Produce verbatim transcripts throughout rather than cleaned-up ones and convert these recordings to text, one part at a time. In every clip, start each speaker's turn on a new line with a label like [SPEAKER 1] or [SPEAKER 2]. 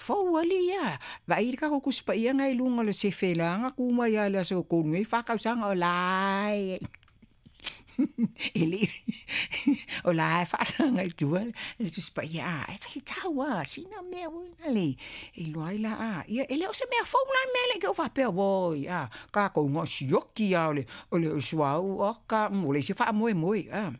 [SPEAKER 1] fo ali ya vai ka ko kuspa ia ngai lunga le se felanga ku mai ala so ko ngai fa ka sang olai ele olai fa sang ai tu le tu spa ia e fa tawa sina me wona le e loi la a ia ele o se me fo na me le ko fa pe boy a ka ko ngo sioki ya le ole swau o ka mo le se fa mo mo a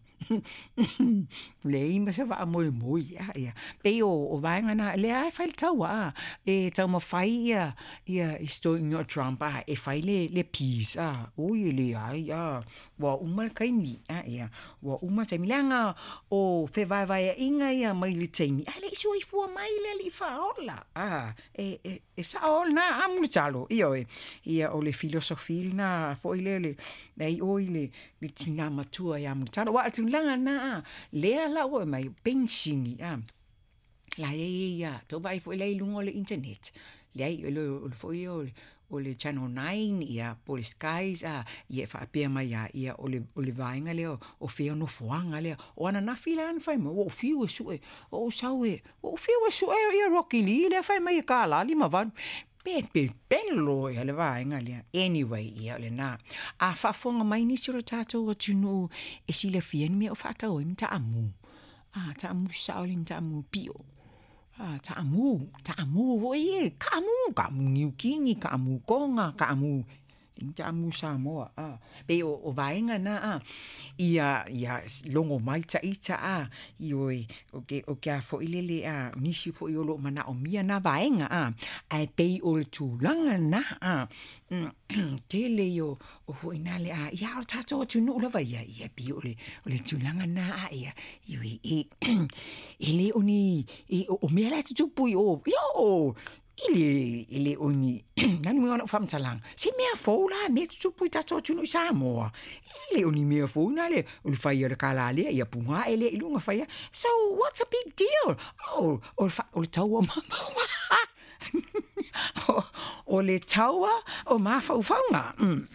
[SPEAKER 1] le ma se va mo mo ya ya pe o o va ngana le ai fa tawa e tau ma fai ia ia sto no Trump a e fai le le peace a o ile ai ya wa uma kai ni a ia wa uma se milanga o fe vai vai inga ia mai le temi ale so i fu mai le li fa ola a e e e sa olna am chalo io ia o le filosofia na fo ile le nei o ile le tina matua ia am chalo wa tu langa na le la o mai pensioni a la ia to vai fo le lungo le internet le ai lo fo io o le channel nine ia police guys a ia fa pe mai ia ia o le o le vainga le o fe no fuanga le o ana na fila an fa mo o fiu su o saue o fiu su ia Rocky Lee le fa mai ka la li ma va pe pe bello ia le vainga le anyway ia le na a fa fonga mai ni siro tato o tunu e si le fien me o fa ta o imta amu a ta amu sa o linta amu pio Ah, tamu, tamu, voye, kamu, kamu niukini, kamu konga, kamu, tamu Samoa, ah, pe o, o vaenga na, ah, ia, ia, longo mai ta ita, ah, ioi, o ke, o ke a fo ilele, ah, nisi fo iolo mana o mia na vaenga, ah, ai pe o le tūlanga na, ah, tele yo, o fo inale, ah, ia o tato o tunu ula ia, ia pi o le, o le tūlanga na, ah, ia, ioi, e, ele oni, e, o, o mea la tutupu o, yo, ile ile oni nani mo na fam talang si mea fo la me tupu ta to tunu Samoa ile oni mea fo na le ul fai re kala le ia punga ele ilunga fai so what's a big deal oh o fa o tawa mama o le tawa o ma fa fanga